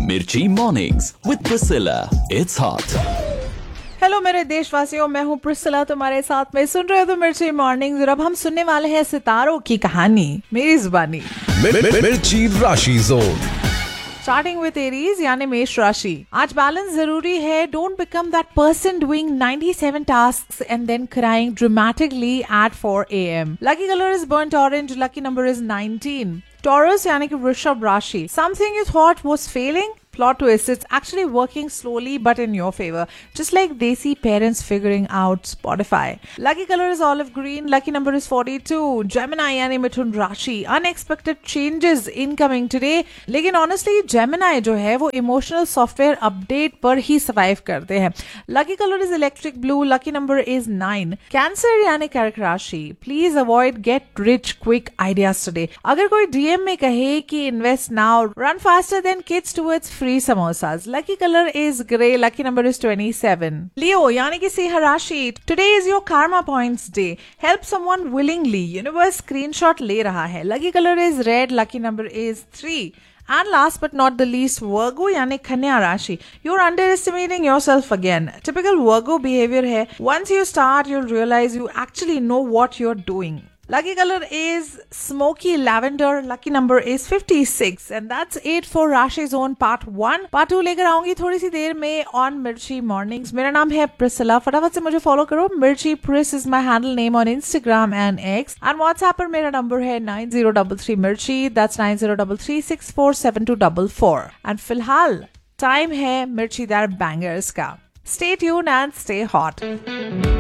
मिर्ची mornings with Priscilla, it's hot. Hello मेरे देशवासियों, मैं हूँ प्रिसिला तुम्हारे साथ में। सुन रहे हो तो मिर्ची मॉर्निंग्स और अब हम सुनने वाले हैं सितारों की कहानी मेरी जुबानी। मिर्ची राशि जोन। स्टार्टिंग विद एरीज यानी मेष राशि। आज बैलेंस जरूरी है। Don't become that person doing 97 tasks and then crying dramatically eight 4 AM। Lucky colour is burnt orange, lucky number is 19। Taurus यानी कि वृषभ राशि। Something you thought was Fehling, plot twist, it's actually working slowly but in your favor, just like desi parents figuring out Spotify. Lucky color is olive green, lucky number is 42. Gemini यानी मिथुन राशि। Unexpected changes incoming today, लेकिन honestly Gemini जो है वो emotional software update पर ही survive करते हैं। Lucky color is electric blue, lucky number is 9. Cancer यानी कर्क राशि। Please avoid get rich quick ideas today. अगर कोई DM में कहे कि invest now, run faster than kids towards free samosas. Lucky color is grey, lucky number is 27. Leo यानी कि सिंह राशि। Today is your karma points day. Help someone willingly. Universe screenshot ले रहा है। Lucky color is red, lucky number is 3. And last but not the least, Virgo यानी कन्या राशि। You're underestimating yourself again. Typical Virgo behavior है। Once you start, you'll realize you actually know what you're doing. Lucky color is smoky lavender. Lucky number is 56. And that's it for Rashi Zone Part 1. Part 2 लेकर आऊंगी थोड़ी सी देर में on मिर्ची mornings. मेरा नाम है Priscilla. फटाफट से मुझे फॉलो करो। मिर्ची प्रिस is my handle name on Instagram and X. And WhatsApp पर मेरा नंबर है 9033 मिर्ची। That's 9033647244. And फिलहाल टाइम है मिर्चीदार बैंगर्स का। Stay tuned and stay hot.